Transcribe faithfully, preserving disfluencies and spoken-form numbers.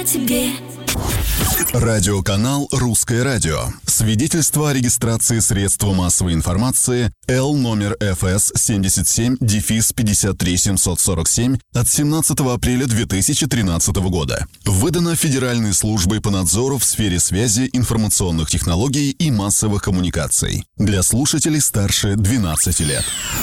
тебе. Радиоканал «Русское радио». Свидетельство о регистрации средства массовой информации Л номер эф эс семьдесят семь пятьдесят три семьсот сорок семь от семнадцатого апреля две тысячи тринадцатого года. Выдано Федеральной службой по надзору в сфере связи, информационных технологий и массовых коммуникаций. Для слушателей старше двенадцати лет.